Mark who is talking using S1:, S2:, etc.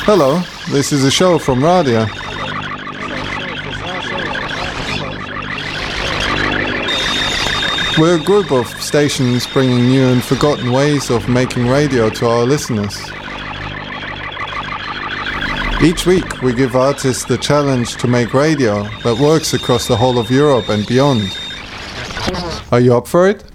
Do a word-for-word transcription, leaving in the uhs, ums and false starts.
S1: Hello, this is a show from Radia. We're a group of stations bringing new and forgotten ways of making radio to our listeners. Each week we give artists the challenge to make radio that works across the whole of Europe and beyond. Are you up for it?